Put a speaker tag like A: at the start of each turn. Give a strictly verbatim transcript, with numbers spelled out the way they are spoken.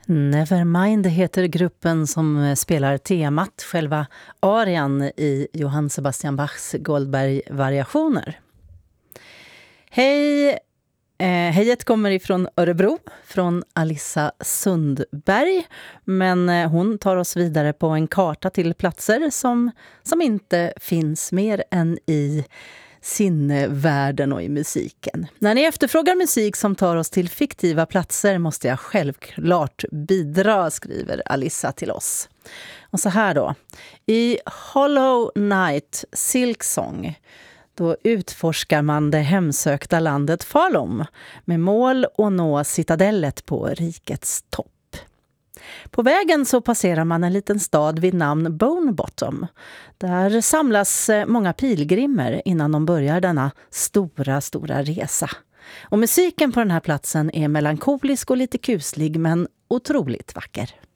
A: Nevermind heter gruppen som spelar temat, själva arian i Johann Sebastian Bachs Goldberg-variationer. Hej! Eh, hejet kommer ifrån Örebro, från Alissa Sundberg, men eh, hon tar oss vidare på en karta till platser som, som inte finns mer än i sinnevärlden och i musiken. När ni efterfrågar musik som tar oss till fiktiva platser måste jag självklart bidra, skriver Alissa till oss. Och så här då. I Hollow Night Silksong då utforskar man det hemsökta landet Falum med mål att nå citadellet på rikets topp. På vägen så passerar man en liten stad vid namn Bonebottom. Där samlas många pilgrimer innan de börjar denna stora, stora resa. Och musiken på den här platsen är melankolisk och lite kuslig men otroligt vacker.